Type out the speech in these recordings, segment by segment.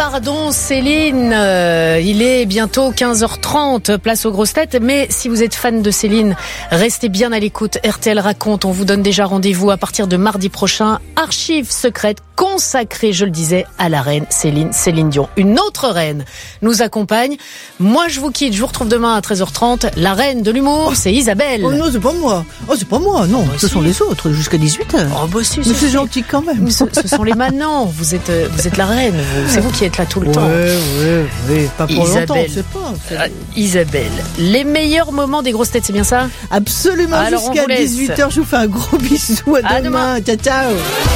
pardon Céline, il est bientôt 15h30, place aux grosses têtes, mais si vous êtes fan de Céline, restez bien à l'écoute. RTL raconte, on vous donne déjà rendez-vous à partir de mardi prochain, archives secrètes consacrées, je le disais, à la reine Céline Dion. Une autre reine nous accompagne. Moi je vous quitte, je vous retrouve demain à 13h30. La reine de l'humour, c'est Isabelle. Oh non, c'est pas moi. Oh, c'est pas moi, non. Ce sont les autres, jusqu'à 18h. Oh bah si, mais c'est gentil quand même. Ce sont les manants. Vous êtes la reine. C'est vous qui êtes là tout le temps. Ouais. Pas pour Isabelle. longtemps, c'est pas. Isabelle, les meilleurs moments des grosses têtes, c'est bien ça? Absolument. Alors, jusqu'à 18h, je vous fais un gros bisou. À demain. Ciao, ciao.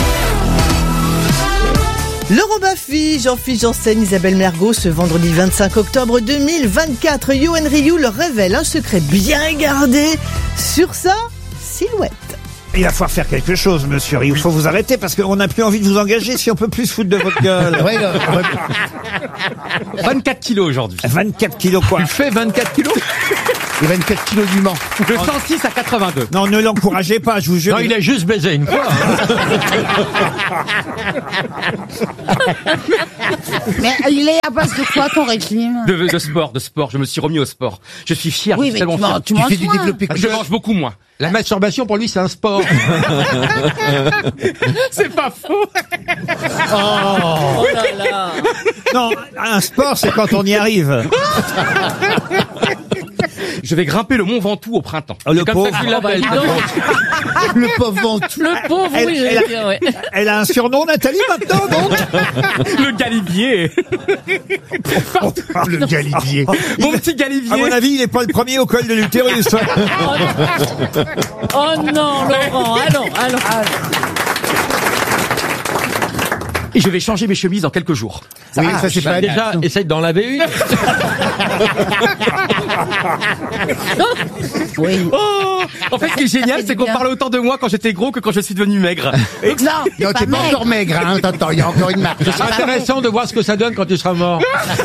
Laurent Baffy, Jean-Philippe Janssen, Isabelle Mergo, ce vendredi 25 octobre 2024. Yoann Ryu leur révèle un secret bien gardé sur sa silhouette. Il va falloir faire quelque chose, monsieur Rioux. Il faut vous arrêter parce qu'on n'a plus envie de vous engager si on peut plus se foutre de votre gueule. 24 kilos aujourd'hui. 24 kilos quoi? Tu fais 24 kilos? Et 24 kilos du Mans. De 106 à 82. Non, ne l'encouragez pas, je vous jure. Non, il a juste baisé une fois. Mais il est à base de quoi ton régime? De sport. Je me suis remis au sport. Je suis fier. Oui, mais tu manges fais du développé. Je mange beaucoup moins. La masturbation pour lui c'est un sport. C'est pas faux. Oh là là. Non, un sport, c'est quand on y arrive. Je vais grimper le Mont Ventoux au printemps. Oh, le c'est comme pauvre. ça qu'il l'appelle. Le pauvre Ventoux. Le pauvre, oui, je veux dire, ouais. Elle a un surnom, Nathalie, maintenant, donc. Le galibier. Le galibier. Mon petit galibier. À mon avis, il n'est pas le premier au col de l'utérus. Oh non, Laurent, allons. Et je vais changer mes chemises dans quelques jours. Oui, ça c'est pas déjà, essaye d'en laver une. Oui. Oh, en fait, ce qui est génial, c'est qu'on parle autant de moi quand j'étais gros que quand je suis devenu maigre. Non, t'es pas encore maigre, hein. Attends, il y a encore une marque. Ce sera intéressant de voir ce que ça donne quand tu seras mort.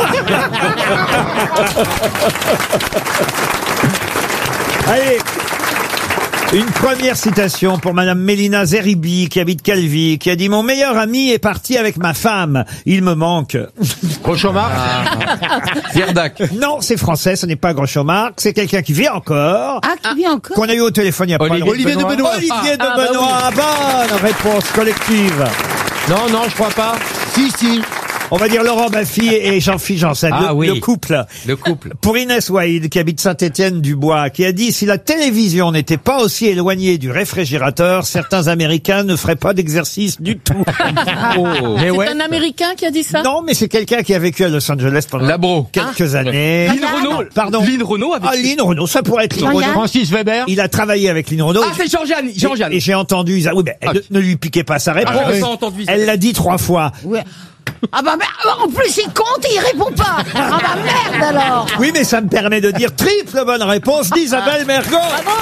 Allez, une première citation pour Madame Mélina Zeribi, qui habite Calvi, qui a dit « Mon meilleur ami est parti avec ma femme. Il me manque. » Groucho-Marx. Pierre Dac. Non, c'est français, ce n'est pas Groucho-Marx, c'est quelqu'un qui vit encore. Ah, qui vit encore? Qu'on a eu au téléphone il y a pas longtemps. Olivier de Benoît. Olivier de Benoît, bonne réponse collective. Non, je crois pas. Si. On va dire Laurent Baffy et Jean-Philippe Janssen, le couple. Le couple. Pour Inès Waïd, qui habite Saint-Étienne-du-Bois, qui a dit « Si la télévision n'était pas aussi éloignée du réfrigérateur, certains Américains ne feraient pas d'exercice du tout. » C'est un Américain qui a dit ça? Non, mais c'est quelqu'un qui a vécu à Los Angeles pendant Labro. quelques années. Lynn Renaud. Pardon. Lynn Renaud avec... Ah, Lynn Renaud, ça pourrait être Lynn Renaud. Francis Weber. Il a travaillé avec Lynn Renaud. Ah, c'est Jean-Jeanne. Et j'ai entendu, oui, mais ne lui piquez pas sa réponse. j'ai pas entendu. Elle l'a dit 3 fois. Ouais. Ah bah en plus il compte et il répond pas. Ah bah merde alors. Oui, mais ça me permet de dire triple bonne réponse d'Isabelle Mergo.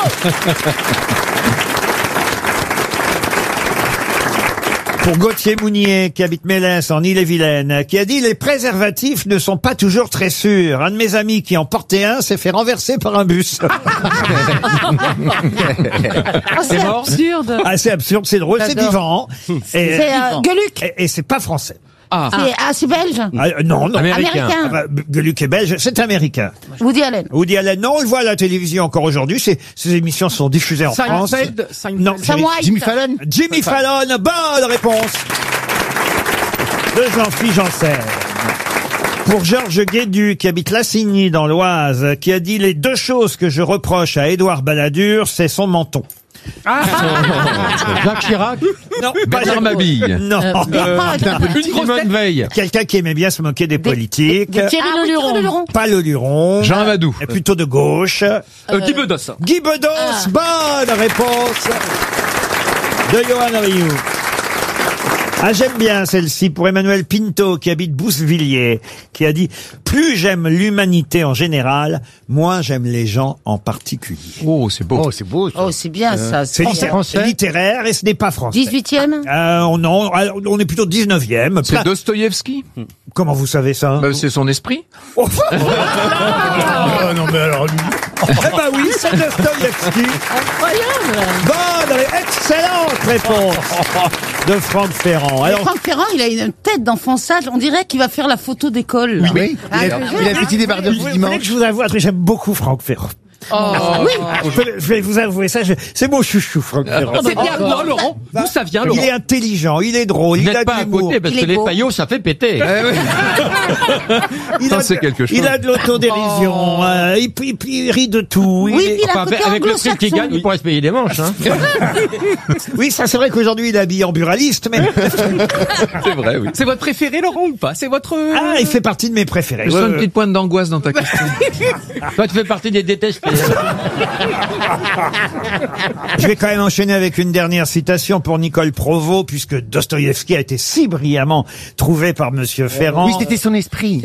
Pour Gauthier Mounier, qui habite Mélès en Île-et-Vilaine, qui a dit « Les préservatifs ne sont pas toujours très sûrs. Un de mes amis qui en portait un s'est fait renverser par un bus. » C'est absurde. Ah, c'est absurde, c'est drôle, c'est vivant. C'est Gueuluc. Et c'est pas français. C'est belge. Non. Américain. Gueuluc est belge, c'est américain. Woody Allen. Woody Allen, non, on le voit à la télévision encore aujourd'hui. Ces émissions sont diffusées en France. Non, Jimmy Fallon. Jimmy Fallon, bonne réponse de Jean-Philippe Janssen. Pour Georges Guédu, qui habite Lassigny dans l'Oise, qui a dit « Les 2 choses que je reproche à Édouard Balladur, c'est son menton. » Jacques Chirac. Non, Bernard Mabille. Non. Simone Veil. Quelqu'un qui aimait bien se moquer des politiques. Thierry Leluron. Pas Leluron. Jean Amadou. Et plutôt de gauche. Guy Bedos. Guy Bedos, bonne réponse de Yoann Ryu. Ah, j'aime bien celle-ci pour Emmanuel Pinto, qui habite Boussevilliers, qui a dit « Plus j'aime l'humanité en général, moins j'aime les gens en particulier. » Oh, c'est beau. Oh, c'est beau, ça. Oh c'est bien ça. C'est littéraire et ce n'est pas français. 18e. On est plutôt 19e. C'est Dostoïevski. Comment vous savez ça? C'est son esprit. Oh. Non, mais alors lui... Eh ben oui, c'est Dostoïevski. Incroyable. Bonne, excellente réponse de Franck Ferrand. Alors, Franck Ferrand, il a une tête d'enfant sage. On dirait qu'il va faire la photo d'école. Oui, il a petit débardeur du vous voulez dimanche. que je vous avoue, j'aime beaucoup Franck Ferrand. Je vais vous avouer ça, c'est mon chouchou, Franck Ferrand. C'est bien, non, Laurent. D'où ça vient, Laurent? Il est intelligent, il est drôle, il a pas de à l'humour. côté parce que les faillots, ça fait péter. Il a, c'est quelque chose. Il a de l'autodérision, il rit de tout. Oui, il est- puis il a un côté Avec le prix qu'il gagne, il pourrait se payer des manches. Hein. Oui, ça c'est vrai qu'aujourd'hui il est habillé en buraliste, mais C'est vrai, oui. C'est votre préféré, Laurent, ou pas? C'est votre... il fait partie de mes préférés. Je sens une petite pointe d'angoisse dans ta question. Toi, tu fais partie des détestés. Je vais quand même enchaîner avec une dernière citation pour Nicole Provost, puisque Dostoïevski a été si brillamment trouvé par Monsieur Ferrand. Oui, c'était son esprit.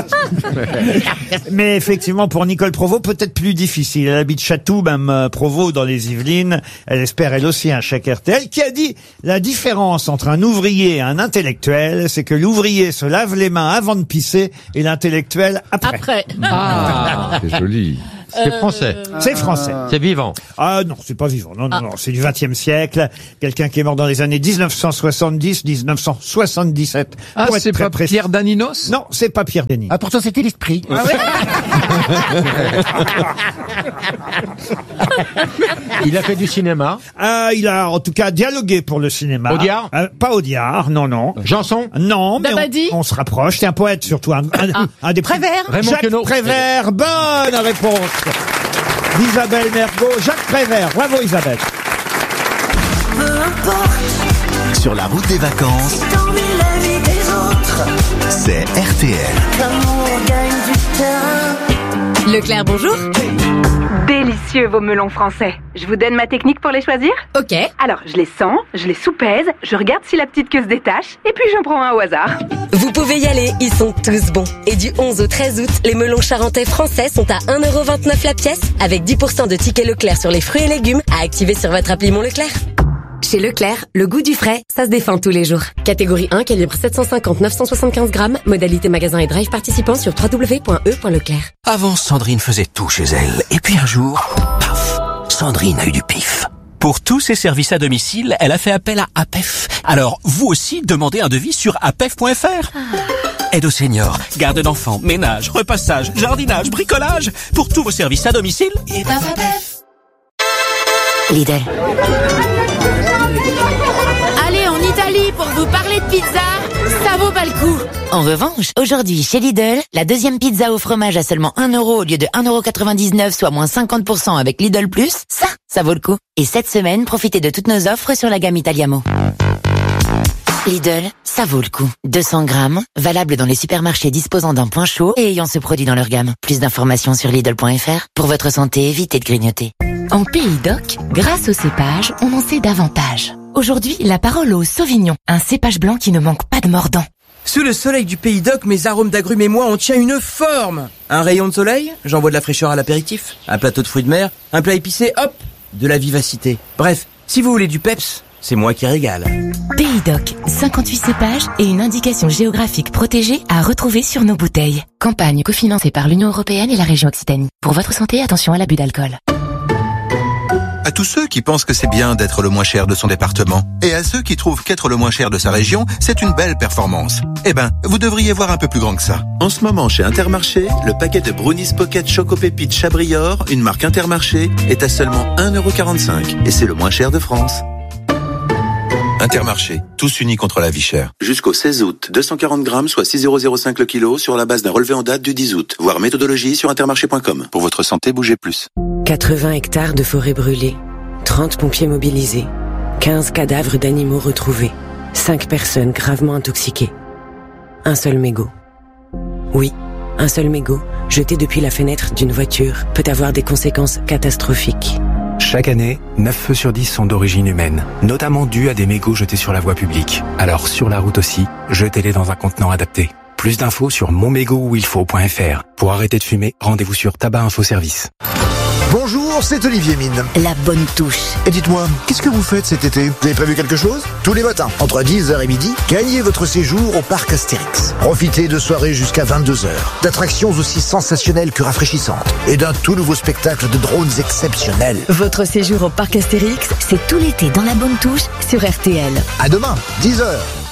Mais effectivement, pour Nicole Provost, peut-être plus difficile. Elle habite Chatou, même Provost, dans les Yvelines. Elle espère, elle aussi, un chèque RTL, qui a dit la différence entre un ouvrier et un intellectuel, c'est que l'ouvrier se lave les mains avant de pisser et l'intellectuel après. Après. Ah, c'est joli. C'est français. C'est français. C'est vivant. Ah non, c'est pas vivant. Non, non, c'est du XXe siècle. Quelqu'un qui est mort dans les années 1970, 1977. Ah, pour être c'est très pas précis. Pierre Daninos? Non, c'est pas Pierre Denis. Ah, pourtant, c'était l'esprit. Il a fait du cinéma. Ah, il a en tout cas dialogué pour le cinéma. Audiard? Pas Audiard, non, non. Janson? Non, mais Dabadi? on se rapproche. C'est un poète surtout, un des Prévert. Raymond Jacques Queneau. Prévert, bonne réponse d'Isabelle Mergo. Jacques Prévert, bravo Isabelle. Sur la route des vacances, c'est RTL. Leclerc, bonjour. Délicieux vos melons français. Je vous donne ma technique pour les choisir? Ok. Alors, je les sens, je les soupèse, je regarde si la petite queue se détache, et puis j'en prends un au hasard. Vous pouvez y aller, ils sont tous bons. Et du 11 au 13 août, les melons charentais français sont à 1,29€ la pièce, avec 10% de tickets Leclerc sur les fruits et légumes à activer sur votre appli Mon Leclerc. Chez Leclerc, le goût du frais, ça se défend tous les jours. Catégorie 1, calibre 750-975 grammes, modalité magasin et drive participant sur www.e.leclerc. Avant, Sandrine faisait tout chez elle. Et puis un jour, paf, Sandrine a eu du pif. Pour tous ses services à domicile, elle a fait appel à APEF. Alors, vous aussi, demandez un devis sur apef.fr. Aide aux seniors, garde d'enfants, ménage, repassage, jardinage, bricolage. Pour tous vos services à domicile, et ben APEF. Lidl. Allez, en Italie, pour vous parler de pizza, ça vaut pas le coup. En revanche, aujourd'hui, chez Lidl, la deuxième pizza au fromage à seulement 1€ au lieu de 1,99€, soit moins 50% avec Lidl+, ça vaut le coup. Et cette semaine, profitez de toutes nos offres sur la gamme Italiamo. Lidl, ça vaut le coup. 200 grammes, valable dans les supermarchés disposant d'un point chaud et ayant ce produit dans leur gamme. Plus d'informations sur Lidl.fr. Pour votre santé, évitez de grignoter. En Pays d'Oc, grâce au cépage, on en sait davantage. Aujourd'hui, la parole au Sauvignon, un cépage blanc qui ne manque pas de mordant. Sous le soleil du Pays d'Oc, mes arômes d'agrumes et moi, on tient une forme. Un rayon de soleil, j'envoie de la fraîcheur à l'apéritif. Un plateau de fruits de mer, un plat épicé, hop, de la vivacité. Bref, si vous voulez du peps, c'est moi qui régale. Pays d'Oc, 58 cépages et une indication géographique protégée à retrouver sur nos bouteilles. Campagne cofinancée par l'Union européenne et la région Occitanie. Pour votre santé, attention à l'abus d'alcool. À tous ceux qui pensent que c'est bien d'être le moins cher de son département, et à ceux qui trouvent qu'être le moins cher de sa région, c'est une belle performance. Eh ben, vous devriez voir un peu plus grand que ça. En ce moment, chez Intermarché, le paquet de Brownies Pocket Choco Pépite Chabrior, une marque Intermarché, est à seulement 1,45€. Et c'est le moins cher de France. Intermarché, tous unis contre la vie chère. Jusqu'au 16 août, 240 grammes, soit 6,05€ le kilo, sur la base d'un relevé en date du 10 août. Voir méthodologie sur intermarché.com. Pour votre santé, bougez plus. 80 hectares de forêt brûlée, 30 pompiers mobilisés, 15 cadavres d'animaux retrouvés, 5 personnes gravement intoxiquées. Un seul mégot. Oui, un seul mégot, jeté depuis la fenêtre d'une voiture, peut avoir des conséquences catastrophiques. Chaque année, 9 feux sur 10 sont d'origine humaine, notamment dus à des mégots jetés sur la voie publique. Alors sur la route aussi, jetez-les dans un contenant adapté. Plus d'infos sur monmégotuilfaut.fr. Pour arrêter de fumer, rendez-vous sur Tabac Info Service. Bonjour, c'est Olivier Mine. La bonne touche. Et dites-moi, qu'est-ce que vous faites cet été? Vous avez prévu quelque chose? Tous les matins, entre 10h et midi, gagnez votre séjour au parc Astérix. Profitez de soirées jusqu'à 22h, d'attractions aussi sensationnelles que rafraîchissantes, et d'un tout nouveau spectacle de drones exceptionnels. Votre séjour au parc Astérix, c'est tout l'été dans la bonne touche sur RTL. À demain, 10h.